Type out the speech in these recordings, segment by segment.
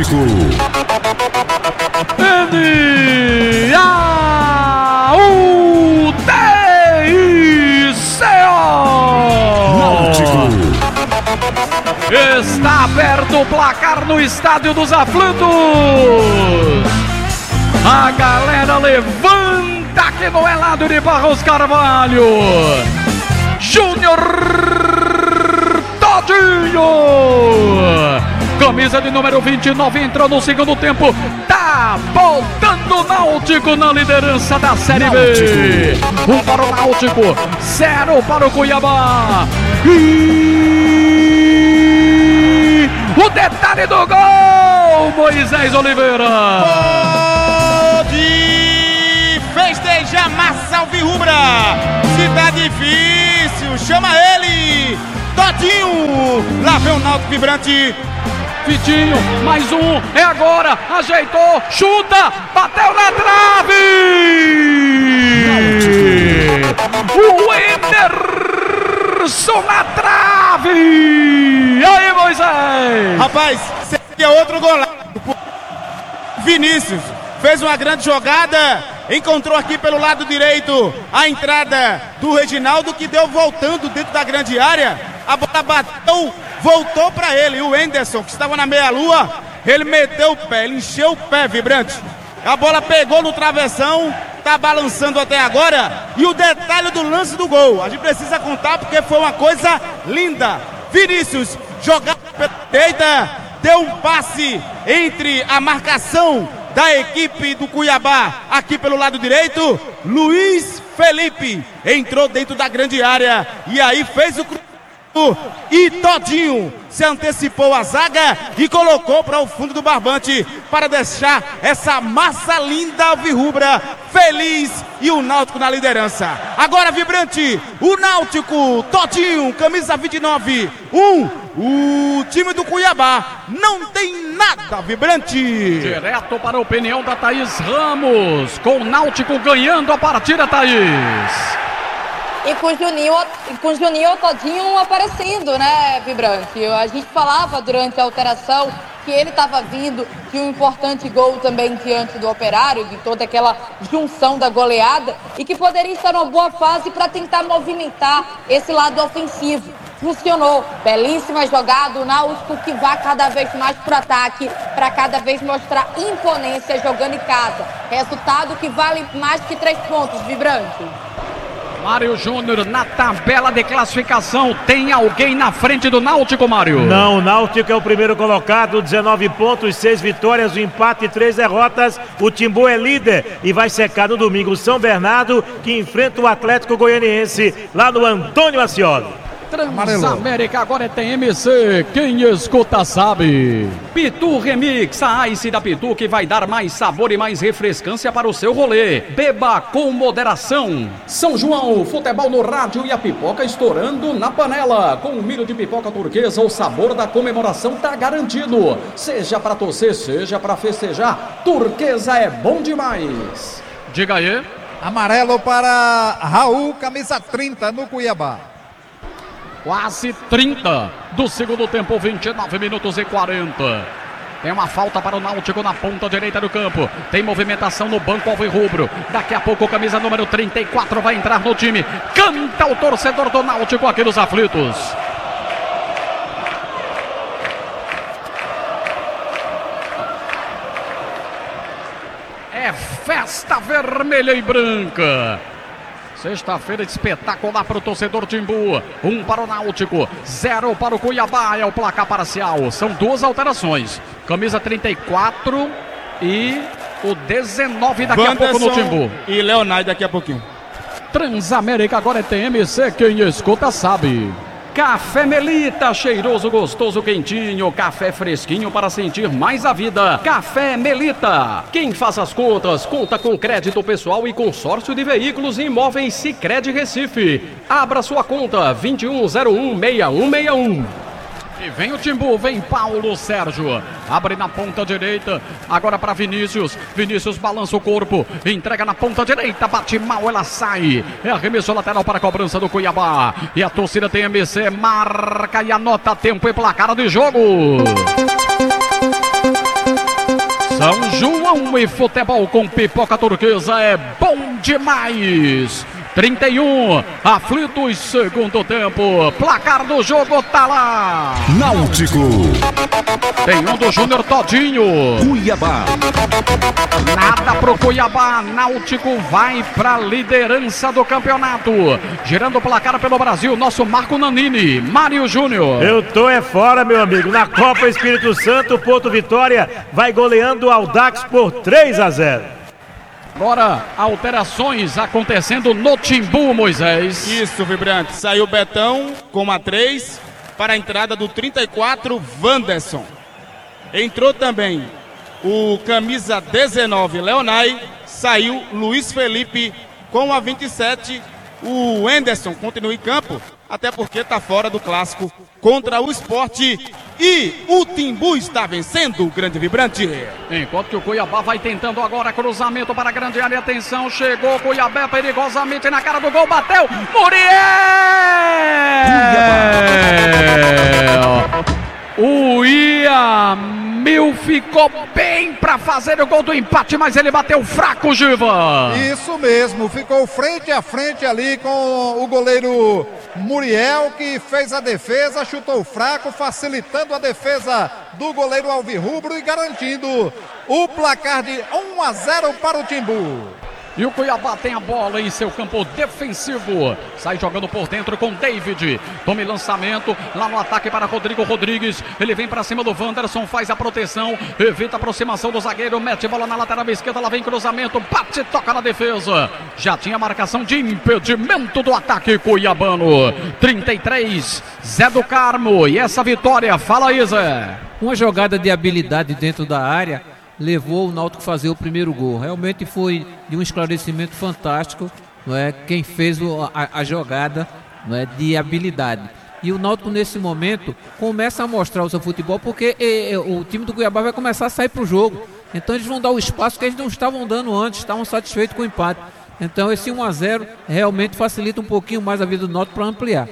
Náutico. Náutico. Está aberto o placar no Estádio dos Aflitos. A galera levanta aqui no Elado de Barros Carvalho. Júnior Todinho, camisa de número 29, entrou no segundo tempo. Tá voltando o Náutico na liderança da Série B. 1 para o Náutico, 0 para o Cuiabá. E o detalhe do gol, Moisés Oliveira. Pode festejar massa alvirrubra. Se tá difícil, chama ele. Todinho, lá vem o Náutico vibrante. Vitinho, mais um, é agora, ajeitou, chuta, bateu na trave! O Henderson na trave! Aí, Moisés! Rapaz, seria outro golaço. Vinícius fez uma grande jogada, encontrou aqui pelo lado direito a entrada do Reginaldo, que deu voltando dentro da grande área. A bola bateu, voltou para ele. O Henderson, que estava na meia-lua, ele meteu o pé, ele encheu o pé, vibrante. A bola pegou no travessão, tá balançando até agora. E o detalhe do lance do gol, a gente precisa contar porque foi uma coisa linda. Vinícius, jogada pela direita, deu um passe entre a marcação da equipe do Cuiabá aqui pelo lado direito. Luiz Felipe entrou dentro da grande área e aí fez o cruzamento. E Todinho se antecipou a zaga e colocou para o fundo do barbante para deixar essa massa linda alvirrubra feliz e o Náutico na liderança. Agora vibrante, o Náutico, Todinho, camisa 29, o time do Cuiabá não tem nada, vibrante. Direto para a opinião da Thaís Ramos, com o Náutico ganhando a partida, Thaís. E com o Juninho Todinho aparecendo, né, vibrante? A gente falava durante a alteração que ele estava vindo de um importante gol também diante do Operário, de toda aquela junção da goleada, e que poderia estar numa boa fase para tentar movimentar esse lado ofensivo. Funcionou, belíssima jogada, o Náutico que vai cada vez mais para o ataque, para cada vez mostrar imponência jogando em casa. Resultado que vale mais que 3 pontos, vibrante. Mário Júnior, na tabela de classificação, tem alguém na frente do Náutico, Mário? Não, o Náutico é o primeiro colocado, 19 pontos, 6 vitórias, um empate e 3 derrotas. O Timbu é líder e vai secar no domingo o São Bernardo, que enfrenta o Atlético Goianiense lá no Antônio Ascioli. Transamérica agora tem MC, quem escuta sabe. Pitu Remix, a Ice da Pitu que vai dar mais sabor e mais refrescância para o seu rolê. Beba com moderação. São João, futebol no rádio e a pipoca estourando na panela. Com o milho de pipoca turquesa, o sabor da comemoração tá garantido. Seja para torcer, seja para festejar, turquesa é bom demais. Diga aí. Amarelo para Raul, camisa 30 no Cuiabá. Quase 30 do segundo tempo, 29 minutos e 40. Tem uma falta para o Náutico na ponta direita do campo. Tem movimentação no banco alvirrubro. Daqui a pouco, camisa número 34 vai entrar no time. Canta o torcedor do Náutico aqui nos Aflitos. É festa vermelha e branca. Sexta-feira espetacular para o torcedor Timbu. 1 para o Náutico, 0 para o Cuiabá, é o placar parcial. São 2 alterações. Camisa 34 e o 19 daqui Wanderson a pouco no Timbu. E Leonardo daqui a pouquinho. Transamérica agora é TMC, quem escuta sabe. Café Melita, cheiroso, gostoso, quentinho, café fresquinho para sentir mais a vida. Café Melita. Quem faz as contas, conta com crédito pessoal e consórcio de veículos e imóveis Sicredi Recife. Abra sua conta, 21016161. E vem o Timbu, vem Paulo Sérgio. Abre na ponta direita, agora para Vinícius. Vinícius balança o corpo, entrega na ponta direita, bate mal, ela sai. É arremesso lateral para a cobrança do Cuiabá. E a torcida tem TMC, marca e anota tempo e placar de jogo. São João e futebol com pipoca turquesa é bom demais. 31, aflitos, segundo tempo. Placar do jogo tá lá. Náutico. Tem um do Júnior Todinho. Cuiabá. Nada pro Cuiabá. Náutico vai pra liderança do campeonato. Girando o placar pelo Brasil, nosso Marco Nanini. Mário Júnior. Eu tô fora, meu amigo. Na Copa Espírito Santo, Porto Vitória vai goleando o Audax por 3-0. Agora, alterações acontecendo no Timbu, Moisés. Isso, Vibrante. Saiu Betão com uma 3 para a entrada do 34, Wanderson. Entrou também o camisa 19, Leonai. Saiu Luiz Felipe com a 27. O Anderson continua em campo, até porque está fora do clássico contra o Sport. E o Timbu está vencendo o Grande Vibrante. Enquanto que o Cuiabá vai tentando agora cruzamento para a grande área. Atenção, chegou o Cuiabá perigosamente na cara do gol. Bateu, Muriel! O Iamil ficou bem para fazer o gol do empate, mas ele bateu fraco, Giva. Isso mesmo, ficou frente a frente ali com o goleiro Muriel, que fez a defesa, chutou fraco, facilitando a defesa do goleiro alvirrubro e garantindo o placar de 1-0 para o Timbu. E o Cuiabá tem a bola em seu campo defensivo. Sai jogando por dentro com David. Tome lançamento lá no ataque para Rodrigo Rodrigues. Ele vem para cima do Wanderson, faz a proteção, evita a aproximação do zagueiro, mete bola na lateral esquerda, lá vem cruzamento, bate, toca na defesa. Já tinha marcação de impedimento do ataque cuiabano. 33, Zé do Carmo. E essa vitória, fala aí, Zé. Uma jogada de habilidade dentro da área levou o Náutico a fazer o primeiro gol. Realmente foi de um esclarecimento fantástico, não é? Quem fez a jogada, não é? De habilidade. E o Náutico nesse momento começa a mostrar o seu futebol, porque o time do Cuiabá vai começar a sair para o jogo. Então eles vão dar o espaço que eles não estavam dando antes, estavam satisfeitos com o empate. Então esse 1-0 realmente facilita um pouquinho mais a vida do Náutico para ampliar.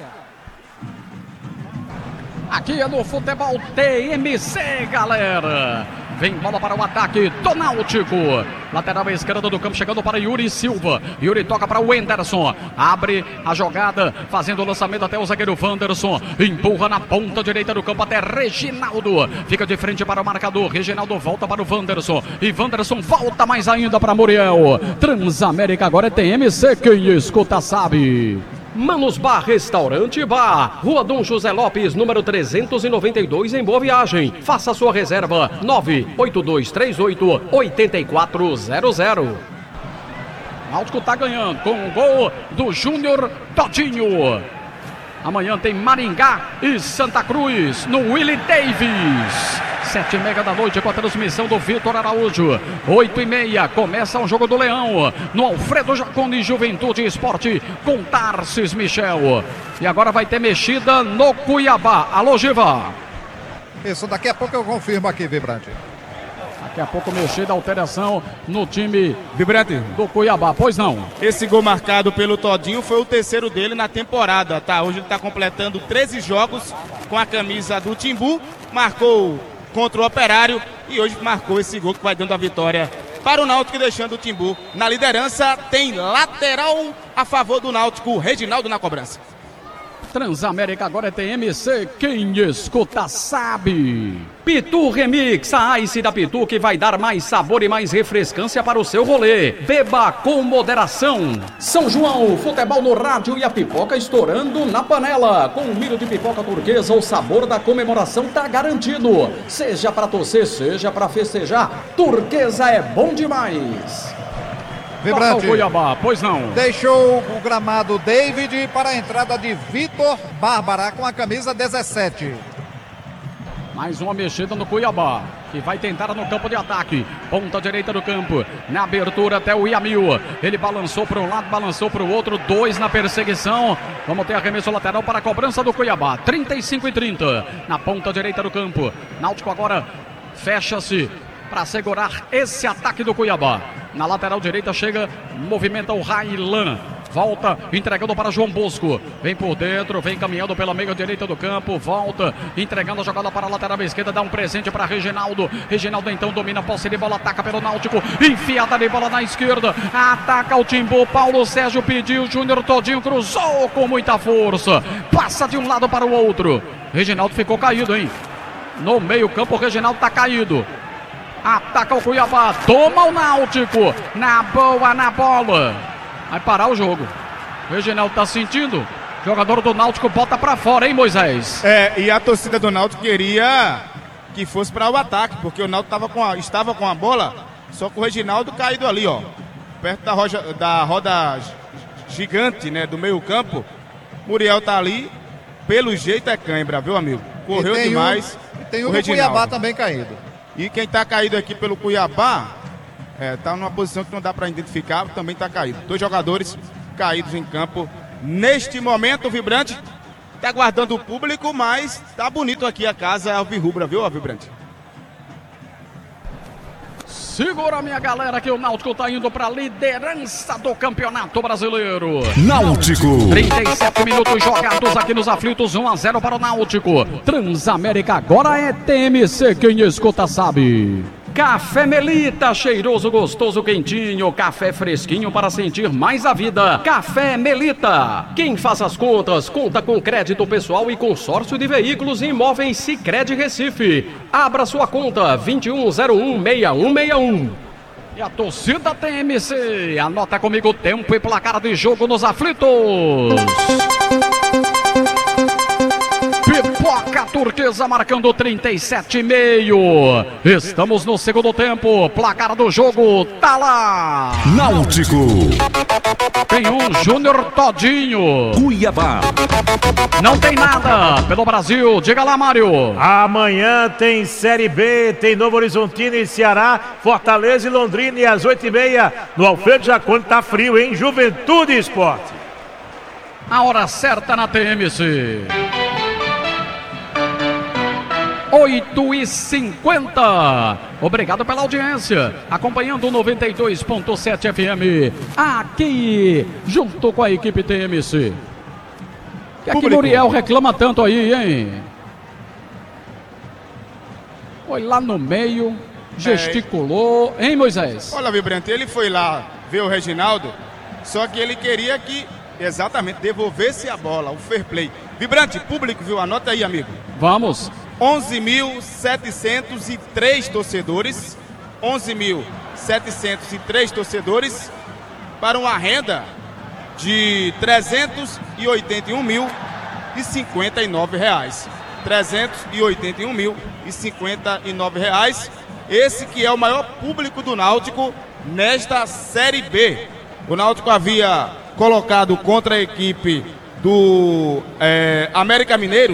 Aqui é no Futebol TMC, galera. Vem bola para o ataque do Náutico. Lateral esquerda do campo, chegando para Yuri Silva. Yuri toca para o Anderson. Abre a jogada, fazendo o lançamento até o zagueiro Wanderson. Empurra na ponta direita do campo até Reginaldo. Fica de frente para o marcador. Reginaldo volta para o Wanderson. E Wanderson volta mais ainda para Muriel. Transamérica agora é TMC. Quem escuta sabe. Manos Bar Restaurante Bar, Rua Dom José Lopes, número 392, em Boa Viagem. Faça sua reserva, 98238-8400. Náutico tá ganhando com o gol do Júnior Todinho. Amanhã tem Maringá e Santa Cruz no Willie Davis. 7h30 da noite com a transmissão do Vitor Araújo. 8h30 começa o jogo do Leão no Alfredo Jaconi Juventude Esporte com Tarcis Michel. E agora vai ter mexida no Cuiabá. Alô, Giva. Isso, daqui a pouco eu confirmo aqui, Vibrante. Daqui a pouco mexida, alteração no time Vibrante do Cuiabá. Pois não. Esse gol marcado pelo Todinho foi o terceiro dele na temporada, tá? Hoje ele está completando 13 jogos com a camisa do Timbu. Marcou contra o Operário e hoje marcou esse gol que vai dando a vitória para o Náutico, deixando o Timbu na liderança. Tem lateral a favor do Náutico, Reginaldo na cobrança. Transamérica agora é TMC, quem escuta sabe. Pitu Remix, a Ice da Pitu que vai dar mais sabor e mais refrescância para o seu rolê. Beba com moderação. São João, futebol no rádio e a pipoca estourando na panela. Com um milho de pipoca turquesa, o sabor da comemoração tá garantido. Seja para torcer, seja para festejar, turquesa é bom demais. Vibrante, Cuiabá, pois não. Deixou o gramado David para a entrada de Vitor Bárbara com a camisa 17. Mais uma mexida no Cuiabá, que vai tentar no campo de ataque. Ponta direita do campo, na abertura até o Iamil. Ele balançou para um lado, balançou para o outro. 2 na perseguição. Vamos ter arremesso lateral para a cobrança do Cuiabá. 35-30 na ponta direita do campo. Náutico agora fecha-se para segurar esse ataque do Cuiabá. Na lateral direita chega, movimenta o Railan. volta, entregando para João Bosco, vem por dentro, vem caminhando pela meia direita do campo, volta, entregando a jogada para a lateral esquerda, dá um presente para Reginaldo, Reginaldo então domina a posse de bola, ataca pelo Náutico, enfiada de bola na esquerda, ataca o Timbu, Paulo Sérgio pediu, Júnior Todinho cruzou com muita força, passa de um lado para o outro, Reginaldo ficou caído, hein? No meio campo o Reginaldo tá caído. Ataca o Cuiabá, toma o Náutico, na boa, na bola. Vai parar o jogo. O Reginaldo tá sentindo. Jogador do Náutico bota pra fora, hein, Moisés? E a torcida do Náutico queria que fosse para o ataque, porque o Náutico estava com a bola, só que o Reginaldo caído ali, ó. Perto da roda gigante, né, do meio campo. Muriel tá ali, pelo jeito é cãibra, viu, amigo? Correu demais. Tem o Cuiabá também caído. E quem tá caído aqui pelo Cuiabá, tá numa posição que não dá para identificar, também tá caído. 2 jogadores caídos em campo. Neste momento, o Vibrante tá aguardando o público, mas tá bonito aqui a casa alvirrubra, viu, Vibrante? Segura, minha galera, que o Náutico tá indo pra liderança do Campeonato Brasileiro. Náutico. 37 minutos jogados aqui nos aflitos, 1-0 para o Náutico. Transamérica agora é TMC, quem escuta sabe. Café Melita, cheiroso, gostoso, quentinho, café fresquinho para sentir mais a vida. Café Melita. Quem faz as contas, conta com crédito pessoal e consórcio de veículos e imóveis Sicredi Recife. Abra sua conta, 21016161. E a torcida TMC, anota comigo tempo e placar de jogo nos aflitos. Pipoca Turquesa marcando 37,5. Estamos no segundo tempo. Placar do jogo tá lá. Náutico. Tem um Júnior Todinho. Cuiabá. Não tem nada pelo Brasil. Diga lá, Mário. Amanhã tem Série B, tem Novo Horizontino e Ceará, Fortaleza e Londrina, e às 8h30 no Alfredo Jaconi. Tá frio, hein? Juventude Esporte. A hora certa na TMC. 8h50. Obrigado pela audiência. Acompanhando o 92.7 FM. Aqui, junto com a equipe TMC. Que aqui Muriel reclama tanto aí, hein? Foi lá no meio, gesticulou, hein, Moisés? Olha, Vibrante, ele foi lá ver o Reginaldo, só que ele queria que, exatamente, devolvesse a bola, o fair play. Vibrante, público, viu? Anota aí, amigo. Vamos. 11.703 torcedores, 11.703 torcedores para uma renda de R$381.059. R$381.059. Esse que é o maior público do Náutico nesta Série B. O Náutico havia colocado contra a equipe do América Mineiro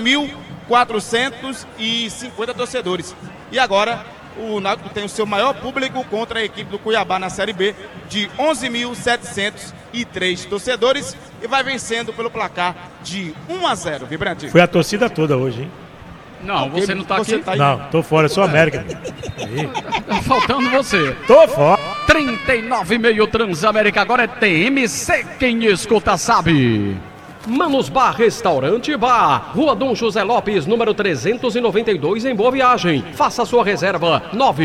7.450 torcedores. E agora o Náutico tem o seu maior público contra a equipe do Cuiabá na Série B de 11.703 torcedores e vai vencendo pelo placar de 1-0, Vibrante. Foi a torcida toda hoje, hein? Não, você não tá aqui? Tá aí. Não, tô fora, eu sou América. Tá faltando você. Tô fora. 39,5 Transamérica, agora é TMC, quem escuta sabe. Manos Bar Restaurante Bar, Rua Dom José Lopes, número 392, em Boa Viagem. Faça sua reserva,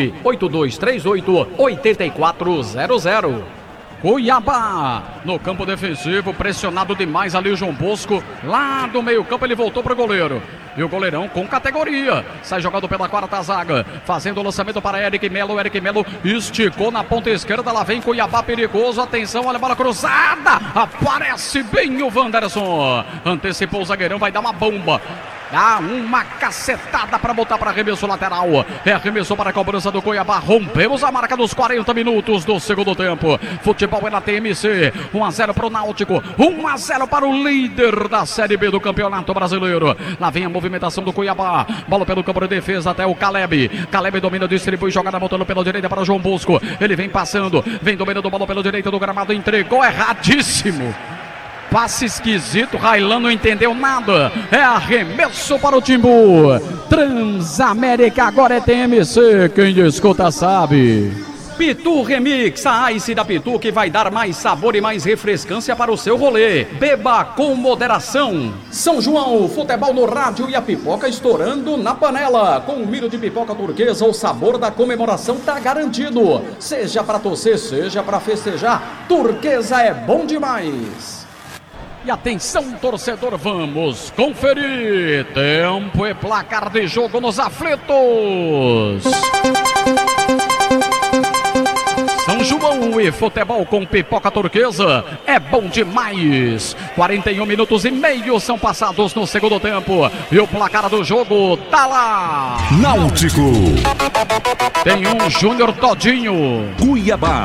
98238-8400. Cuiabá, no campo defensivo, pressionado demais ali o João Bosco. Lá do meio campo ele voltou pro goleiro. E o goleirão com categoria. Sai jogado pela quarta zaga. Fazendo o lançamento para Eric Melo. Eric Melo esticou na ponta esquerda. Lá vem Cuiabá perigoso. Atenção, olha a bola cruzada. Aparece bem o Wanderson. Antecipou o zagueirão, vai dar uma bomba. Dá uma cacetada para botar para arremesso lateral. Arremessou para a cobrança do Cuiabá. Rompemos a marca dos 40 minutos do segundo tempo. Futebol é na TMC. 1-0 para o Náutico. 1-0 para o líder da Série B do Campeonato Brasileiro. Lá vem a movimentação do Cuiabá. Bola pelo campo de defesa até o Caleb. Caleb domina, distribui, jogada voltando pela direita para o João Bosco. Ele vem passando, vem dominando a bola pela direita do gramado. Entregou erradíssimo. Passe esquisito, Railan não entendeu nada. É arremesso para o Timbu. Transamérica agora é TMC, quem escuta sabe. Pitu Remix, a Ice da Pitu que vai dar mais sabor e mais refrescância para o seu rolê. Beba com moderação. São João, futebol no rádio e a pipoca estourando na panela. Com um milho de pipoca turquesa, o sabor da comemoração tá garantido. Seja para torcer, seja para festejar, turquesa é bom demais. E atenção, torcedor, vamos conferir. Tempo e placar de jogo nos aflitos. São João e futebol com pipoca turquesa é bom demais. 41 minutos e meio são passados no segundo tempo e o placar do jogo tá lá. Náutico. Tem um Júnior Todinho. Cuiabá.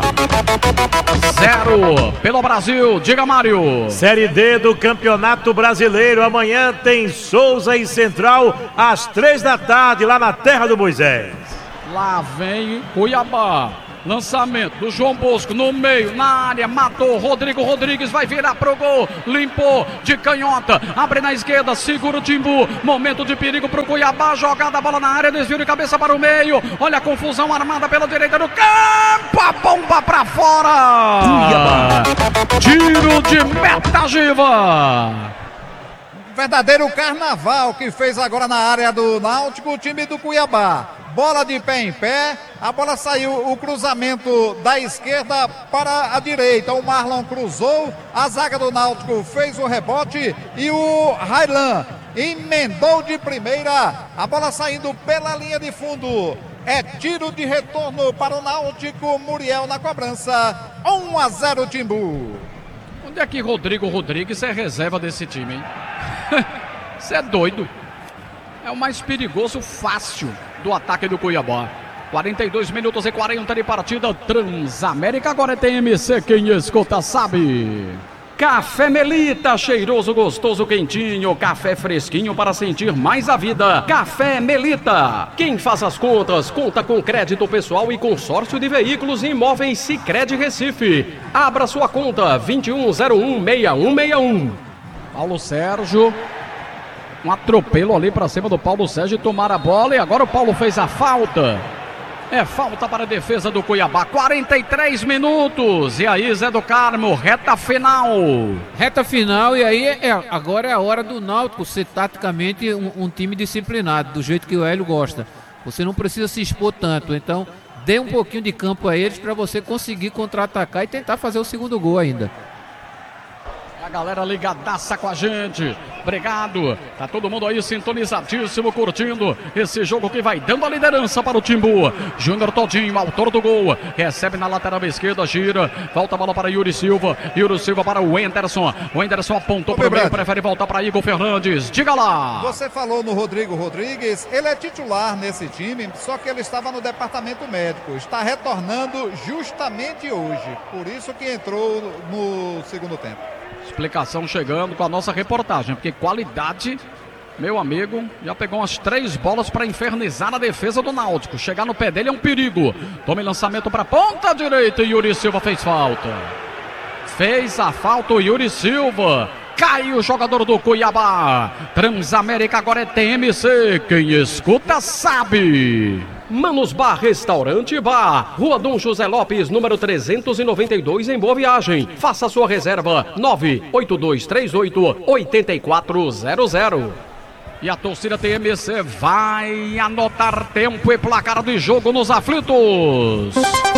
0 pelo Brasil. Diga, Mário. Série D do Campeonato Brasileiro. Amanhã tem Souza e Central às 3 da tarde lá na terra do Moisés. Lá vem Cuiabá. Lançamento do João Bosco no meio, na área, matou, Rodrigo Rodrigues vai virar pro gol, limpou de canhota, abre na esquerda, segura o Timbu, momento de perigo pro Cuiabá, jogada a bola na área, desvio de cabeça para o meio, olha a confusão armada pela direita do campo, a bomba pra fora! Cuiabá. Tiro de meta, Giva! Verdadeiro carnaval que fez agora na área do Náutico o time do Cuiabá. Bola de pé em pé, a bola saiu, o cruzamento da esquerda para a direita. O Marlon cruzou, a zaga do Náutico fez o rebote e o Railan emendou de primeira. A bola saindo pela linha de fundo. É tiro de retorno para o Náutico, Muriel na cobrança. 1-0 Timbu. Onde é que Rodrigo Rodrigues é reserva desse time, hein? Você é doido. É o mais perigoso fácil do ataque do Cuiabá. 42 minutos e 40 de partida. Transamérica agora tem TMC, quem escuta sabe. Café Melita, cheiroso, gostoso, quentinho, café fresquinho para sentir mais a vida. Café Melita. Quem faz as contas, conta com crédito pessoal e consórcio de veículos e imóveis Sicredi Recife. Abra sua conta, 21016161. Paulo Sérgio. Um atropelo ali para cima do Paulo Sérgio, tomar a bola e agora o Paulo fez a falta. É falta para a defesa do Cuiabá, 43 minutos. E aí, Zé do Carmo, reta final. Reta final, e aí agora é a hora do Náutico ser taticamente um time disciplinado, do jeito que o Hélio gosta. Você não precisa se expor tanto, então dê um pouquinho de campo a eles para você conseguir contra-atacar e tentar fazer o segundo gol ainda. A galera ligadaça com a gente, obrigado, tá todo mundo aí sintonizadíssimo, curtindo esse jogo que vai dando a liderança para o Timbu. Júnior Todinho, autor do gol, recebe na lateral esquerda, gira, volta a bola para Yuri Silva para o Wenderson apontou para o meio, prefere voltar para Igor Fernandes, diga lá. Você falou no Rodrigo Rodrigues, ele é titular nesse time, só que ele estava no departamento médico, está retornando justamente hoje, por isso que entrou no segundo tempo. Explicação chegando com a nossa reportagem, porque qualidade, meu amigo, já pegou umas 3 bolas para infernizar a defesa do Náutico. Chegar no pé dele é um perigo. Tome lançamento para a ponta direita e Yuri Silva fez falta. Fez a falta o Yuri Silva. Cai o jogador do Cuiabá. Transamérica agora é TMC. Quem escuta sabe. Manos Bar Restaurante Bar, Rua Dom José Lopes, número 392, em Boa Viagem. Faça sua reserva, 98238-8400. E a torcida TMC vai anotar tempo e placar de jogo nos aflitos.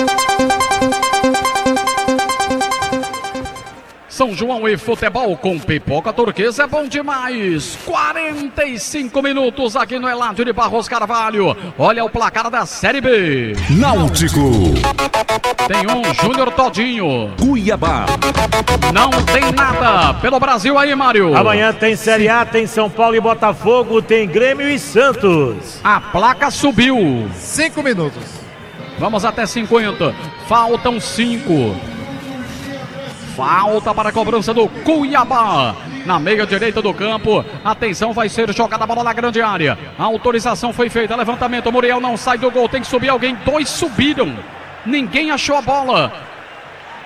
São João e futebol com pipoca turquesa é bom demais. 45 minutos aqui no Eládio de Barros Carvalho. Olha o placar da Série B. Náutico. Tem um Júnior Todinho. Cuiabá. Não tem nada pelo Brasil aí, Mário. Amanhã tem Série A, tem São Paulo e Botafogo, tem Grêmio e Santos. A placa subiu. 5 minutos. Vamos até 50. Faltam 5. Falta para a cobrança do Cuiabá. Na meia direita do campo. Atenção, vai ser jogada a bola na grande área. A autorização foi feita. Levantamento. Muriel não sai do gol. Tem que subir alguém. 2 subiram. Ninguém achou a bola.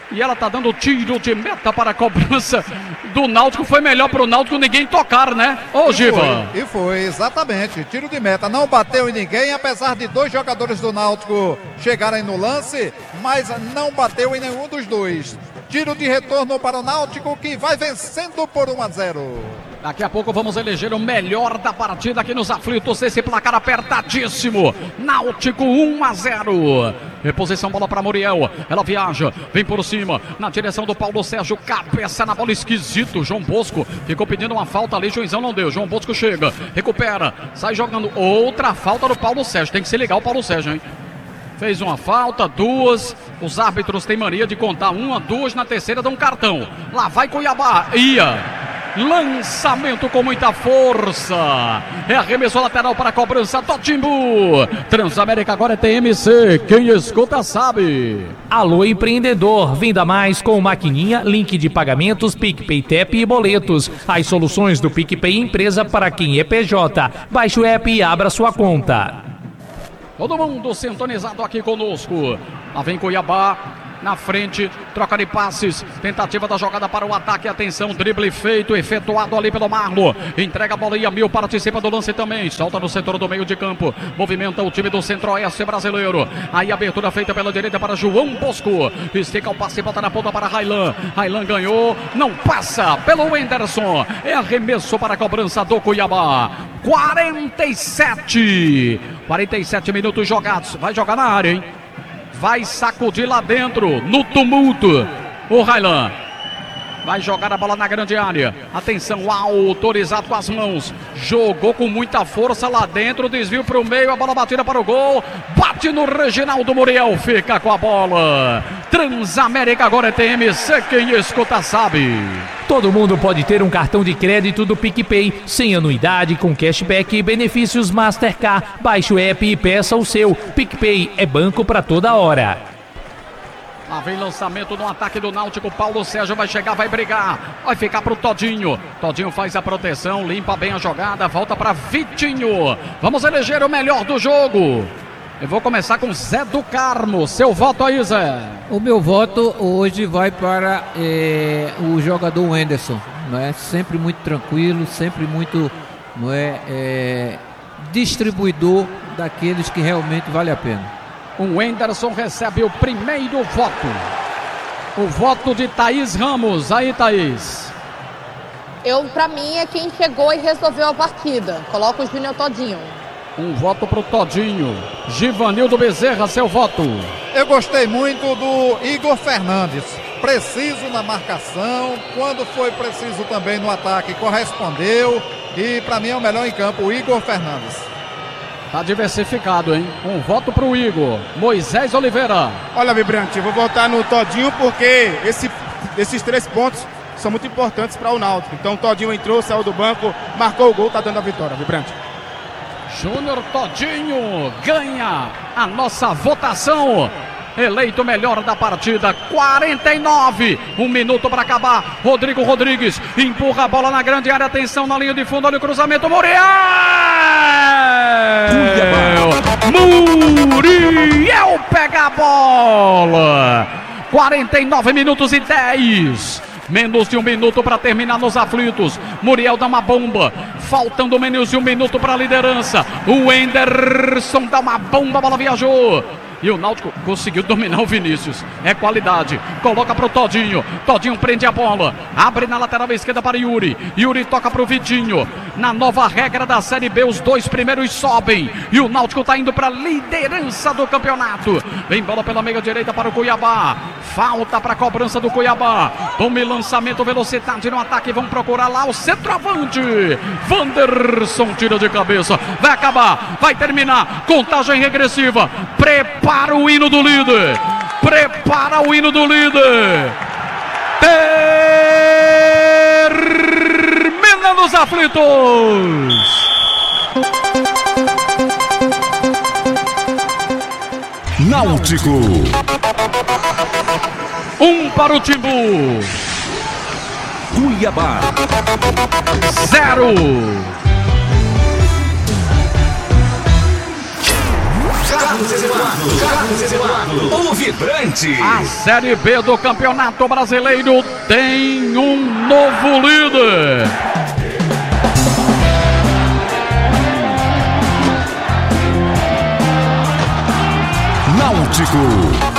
E ela tá dando tiro de meta para a cobrança do Náutico. Foi melhor pro Náutico ninguém tocar, né? Ô, Giva. E foi, exatamente. Tiro de meta. Não bateu em ninguém, apesar de 2 jogadores do Náutico chegarem no lance, mas não bateu em nenhum dos dois. Tiro de retorno para o Náutico, que vai vencendo por 1-0. Daqui a pouco vamos eleger o melhor da partida aqui nos aflitos. Esse placar apertadíssimo. Náutico 1-0. Reposição, bola para Muriel. Ela viaja, vem por cima, na direção do Paulo Sérgio. Cabeça na bola, esquisito. João Bosco ficou pedindo uma falta ali. Juizão não deu. João Bosco chega, recupera, sai jogando. Outra falta do Paulo Sérgio. Tem que se ligar o Paulo Sérgio, hein? Fez uma falta, 2. Os árbitros têm mania de contar 1, 2, na terceira dá um cartão. Lá vai Cuiabá. Ia. Lançamento com muita força. É arremesso lateral para a cobrança do Timbu. Transamérica agora é TMC. Quem escuta sabe. Alô, empreendedor. Venda mais com maquininha, link de pagamentos, PicPay, TEP e boletos. As soluções do PicPay Empresa para quem é PJ. Baixe o app e abra sua conta. Todo mundo sintonizado aqui conosco. Lá vem Cuiabá. Na frente, troca de passes, tentativa da jogada para o ataque, atenção, drible feito, efetuado ali pelo Marlo, entrega a bola e a Mil participa do lance também, solta no setor do meio de campo, movimenta o time do Centro-Oeste brasileiro, aí abertura feita pela direita para João Bosco, estica o passe e bota na ponta para Railan, Railan ganhou, não passa pelo Wenderson, é arremesso para a cobrança do Cuiabá, 47 minutos jogados, vai jogar na área, hein? Vai sacudir lá dentro, no tumulto, o Railan. Vai jogar a bola na grande área. Atenção, autorizado com as mãos. Jogou com muita força lá dentro, desvio para o meio, a bola batida para o gol. Bate no Reginaldo Muriel, fica com a bola. Transamérica agora é TMC, quem escuta sabe. Todo mundo pode ter um cartão de crédito do PicPay, sem anuidade, com cashback e benefícios Mastercard. Baixe o app e peça o seu. PicPay é banco para toda hora. Lá vem lançamento no ataque do Náutico. Paulo Sérgio vai chegar, vai brigar. Vai ficar pro Todinho. Todinho faz a proteção, limpa bem a jogada. Volta para Vitinho. Vamos eleger o melhor do jogo. Eu vou começar com Zé do Carmo. Seu voto aí, Zé? O meu voto hoje vai para o jogador Wenderson. Não é? Sempre muito tranquilo, sempre muito distribuidor daqueles que realmente vale a pena. O Wenderson recebe o primeiro voto. O voto de Thaís Ramos. Aí, Thaís. Pra mim, é quem chegou e resolveu a partida. Coloca o Júnior Todinho. Um voto pro Todinho. Givanildo Bezerra, seu voto. Eu gostei muito do Igor Fernandes. Preciso na marcação. Quando foi preciso também no ataque, correspondeu. E para mim é o melhor em campo, o Igor Fernandes. Tá diversificado, hein? Um voto pro Igor. Moisés Oliveira. Olha, Vibrante, eu vou votar no Todinho porque esses 3 pontos são muito importantes para o Náutico. Então o Todinho entrou, saiu do banco, marcou o gol, tá dando a vitória, Vibrante. Júnior Todinho ganha a nossa votação. Eleito o melhor da partida, 49, 1 minuto para acabar. Rodrigo Rodrigues empurra a bola na grande área, atenção na linha de fundo, olha o cruzamento, Muriel pega a bola. 49 minutos e 10. Menos de 1 minuto para terminar nos aflitos. Muriel dá uma bomba. Faltando menos de 1 minuto para a liderança. O Wenderson dá uma bomba, a bola viajou. E o Náutico conseguiu dominar o Vinícius. É qualidade. Coloca para o Todinho. Todinho prende a bola. Abre na lateral esquerda para Yuri. Yuri toca para o Vitinho. Na nova regra da Série B, os 2 primeiros sobem. E o Náutico está indo para a liderança do campeonato. Vem bola pela meia direita para o Cuiabá. Falta para a cobrança do Cuiabá. Tome lançamento, velocidade no ataque. Vão procurar lá o centroavante. Wanderson tira de cabeça. Vai acabar. Vai terminar. Contagem regressiva. Prepara o hino do líder. Prepara o hino do líder. Termina nos aflitos. Náutico. 1 para o Timbu. Cuiabá. 0. Carlos Eduardo, o vibrante. A Série B do Campeonato Brasileiro tem um novo líder. Náutico.